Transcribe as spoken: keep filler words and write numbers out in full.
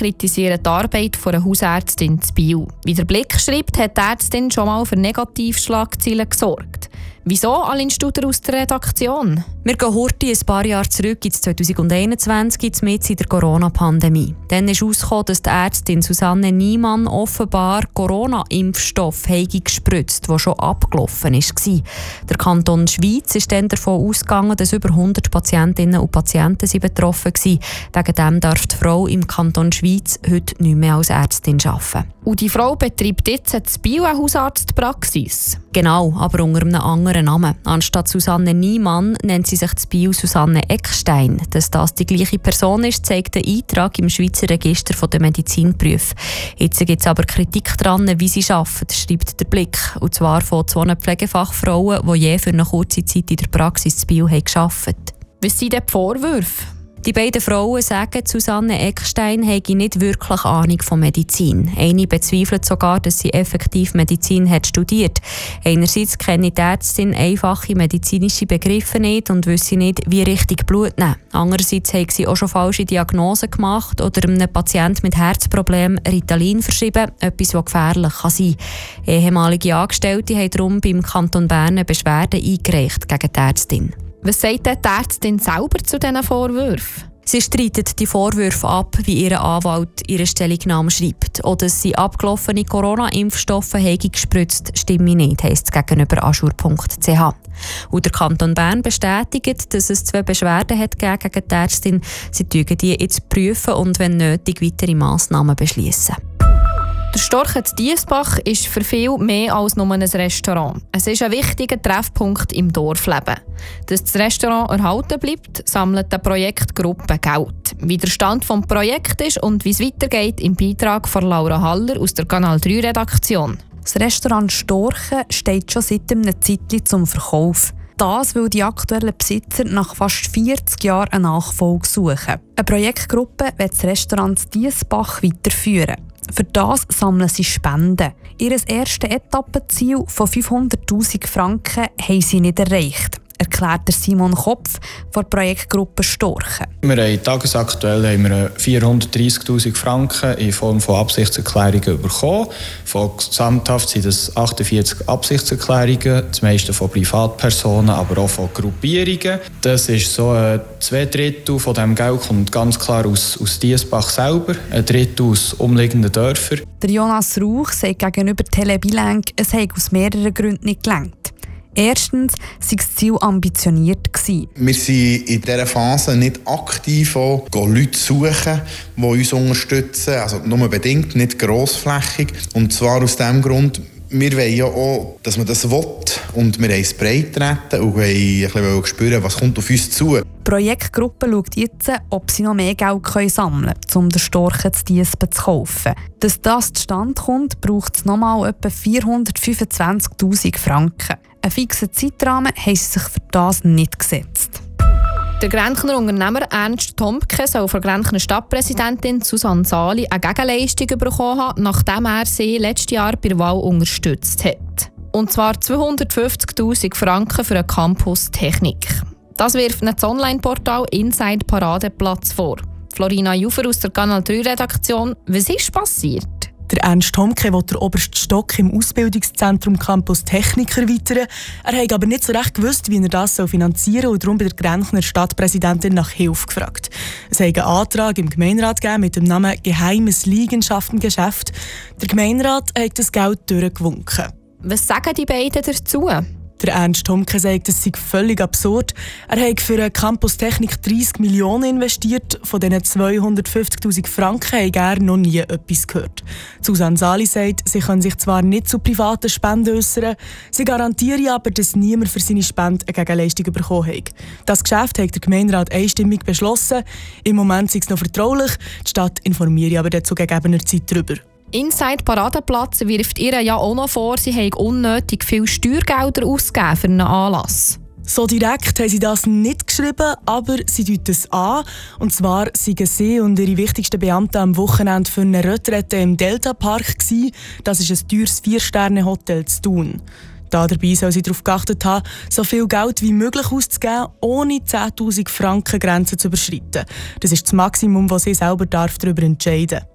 kritisieren die Arbeit einer Hausärztin in Biel. Wie der Blick schreibt, hat die Ärztin schon mal für Negativschlagzeilen gesorgt. Wieso, Aline Studer aus der Redaktion? Wir gehen heute ein paar Jahre zurück ins zwanzig einundzwanzig, mitten in der Corona-Pandemie. Dann ist herausgekommen, dass die Ärztin Susanne Niemann offenbar Corona-Impfstoff gespritzt, der schon abgelaufen war. Der Kanton Schwyz ist dann davon ausgegangen, dass über hundert Patientinnen und Patienten betroffen waren. Wegen dem darf die Frau im Kanton Schwyz heute nicht mehr als Ärztin arbeiten. Und die Frau betreibt jetzt in Biel eine Hausarztpraxis. Genau, aber unter einem anderen Namen. Anstatt Susanne Niemann nennt sie sich in Biel Susanne Eckstein. Dass das die gleiche Person ist, zeigt der Eintrag im Schweizer Register der Medizinberufe. Jetzt gibt es aber Kritik daran, wie sie arbeitet, schreibt der Blick. Und zwar von zwei Pflegefachfrauen, die je für eine kurze Zeit in der Praxis in Biel gearbeitet haben. Was sind denn die Vorwürfe? Die beiden Frauen sagen, Susanne Eckstein habe nicht wirklich Ahnung von Medizin. Eine bezweifelt sogar, dass sie effektiv Medizin hat studiert. Einerseits kenne die Ärztin einfache medizinische Begriffe nicht und wisse nicht, wie richtig Blut nehmen. Andererseits hat sie auch schon falsche Diagnosen gemacht oder einem Patienten mit Herzproblemen Ritalin verschrieben, etwas, das gefährlich kann sein kann. Ehemalige Angestellte haben darum beim Kanton Bern eine Beschwerde eingereicht gegen die Ärztin. Was sagt die Ärztin selber zu diesen Vorwürfen? Sie streitet die Vorwürfe ab, wie ihr Anwalt ihre Stellungnahme schreibt. Oder dass sie abgelaufene Corona-Impfstoffe gespritzt, stimme nicht, heisst es gegenüber aschur punkt c h. Und der Kanton Bern bestätigt, dass es zwei Beschwerden hat gegen die Ärztin. Sie prüfen die jetzt prüfen und wenn nötig weitere Massnahmen beschließen. Der Storchen Diesbach ist für viele mehr als nur ein Restaurant. Es ist ein wichtiger Treffpunkt im Dorfleben. Dass das Restaurant erhalten bleibt, sammelt die Projektgruppe Geld. Wie der Stand des Projekts ist und wie es weitergeht, im Beitrag von Laura Haller aus der Kanal drei Redaktion. Das Restaurant Storchen steht schon seit einem Zeitchen zum Verkauf. Das, weil die aktuellen Besitzer nach fast vierzig Jahren eine Nachfolge suchen. Eine Projektgruppe will das Restaurant Diesbach weiterführen. Für das sammeln sie Spenden. Ihr erstes Etappenziel von fünfhunderttausend Franken haben sie nicht erreicht, erklärt Simon Kopf von der Projektgruppe Storchen. Wir haben tagesaktuell haben wir vierhundertdreissigtausend Franken in Form von Absichtserklärungen bekommen. Von gesamthaft sind das achtundvierzig Absichtserklärungen, das meiste von Privatpersonen, aber auch von Gruppierungen. Das ist so äh, zwei Drittel von diesem Geld kommt ganz klar aus, aus Diesbach selber, ein Drittel aus umliegenden Dörfern. Der Jonas Rauch sagt gegenüber Telebilenk, es habe aus mehreren Gründen nicht gelangt. Erstens war das Ziel ambitioniert. Wir sind in dieser Phase nicht aktiv auch Leute suchen, die uns unterstützen. Also nur bedingt, nicht grossflächig. Und zwar aus dem Grund, wir wollen ja auch, dass man das will. Und wir wollen es breit treten und wollen ein bisschen spüren, was kommt auf uns zu. Die Projektgruppe schaut jetzt, ob sie noch mehr Geld sammeln können, um den Storchen zu Diesben zu kaufen. Dass das zustande kommt, braucht es nochmal etwa vierhundertfünfundzwanzigtausend Franken. Einen fixen Zeitrahmen haben sie sich für das nicht gesetzt. Der Grenchner Unternehmer Ernst Tomke soll von der Grenchner Stadtpräsidentin Susanne Sali eine Gegenleistung bekommen haben, nachdem er sie letztes Jahr bei der Wahl unterstützt hat. Und zwar zweihundertfünfzigtausend Franken für einen Campus Technik. Das wirft das Online-Portal Inside Paradeplatz vor. Florina Jufer aus der Kanal drei Redaktion. Was ist passiert? Der Ernst Tomke will den obersten Stock im Ausbildungszentrum Campus Technik erweitern. Er hat aber nicht so recht gewusst, wie er das finanzieren soll und darum bei der Grenchner Stadtpräsidentin nach Hilfe gefragt. Es hat einen Antrag im Gemeinderat gegeben mit dem Namen «Geheimes Liegenschaftengeschäft». Der Gemeinderat hat das Geld durchgewunken. Was sagen die beiden dazu? Der Ernst Tomke sagt, es sei völlig absurd. Er hat für Campus Technik dreissig Millionen investiert. Von diesen zweihundertfünfzigtausend Franken hat er noch nie etwas gehört. Susanne Sali sagt, sie können sich zwar nicht zu privaten Spenden äußern, sie garantieren aber, dass niemand für seine Spende eine Gegenleistung bekommen hat. Das Geschäft hat der Gemeinderat einstimmig beschlossen. Im Moment sei es noch vertraulich. Die Stadt informiert aber zu gegebener Zeit darüber. Inside Paradeplatz wirft ihr ja auch noch vor, sie haben unnötig viel Steuergelder ausgegeben für einen Anlass. So direkt haben sie das nicht geschrieben, aber sie deuten es an. Und zwar waren sie und ihre wichtigsten Beamten am Wochenende für eine Retrette im Delta Park. Das ist ein teures Vier-Sterne-Hotel zu Thun. Da dabei soll sie darauf geachtet haben, so viel Geld wie möglich auszugeben, ohne zehntausend Franken Grenze zu überschreiten. Das ist das Maximum, das sie selber darf darüber entscheiden darf.